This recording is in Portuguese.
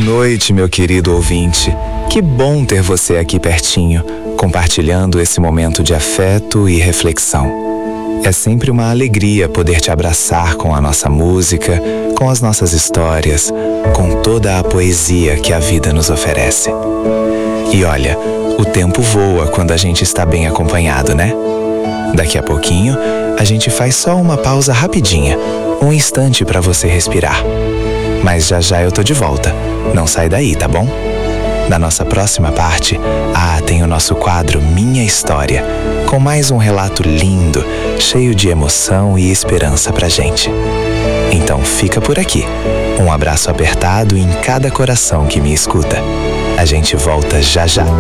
noite, meu querido ouvinte. Que bom ter você aqui pertinho, compartilhando esse momento de afeto e reflexão. É sempre uma alegria poder te abraçar com a nossa música, com as nossas histórias, com toda a poesia que a vida nos oferece. E olha, o tempo voa quando a gente está bem acompanhado, né? Daqui a pouquinho, a gente faz só uma pausa rapidinha, um instante para você respirar. Mas já já eu tô de volta. Não sai daí, tá bom? Na nossa próxima parte, tem o nosso quadro Minha História, com mais um relato lindo, cheio de emoção e esperança pra gente. Então fica por aqui. Um abraço apertado em cada coração que me escuta. A gente volta já já.